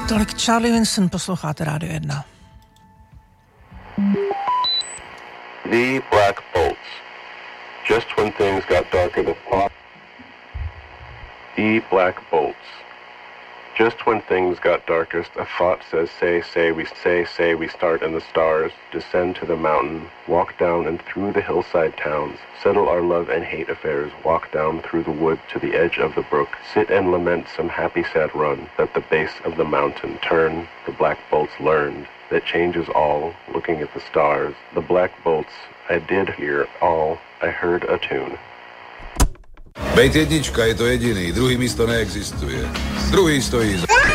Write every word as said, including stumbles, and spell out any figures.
Tolik Charlie Winston, posloucháte Rádio jedna. The Black Bolts. Just when things got darker, the thought. The Black Bolts. Just when things got darkest, a thought says, say, say, we say, say, we start in the stars, descend to the mountain, walk down and through the hillside towns, settle our love and hate affairs, walk down through the wood to the edge of the brook, sit and lament some happy sad run, at the base of the mountain, turn, the black bolts learned, that changes all, looking at the stars, the black bolts, I did hear all, I heard a tune. Bejt jednička, je to jediný, druhý místo neexistuje. Druhý stojí za...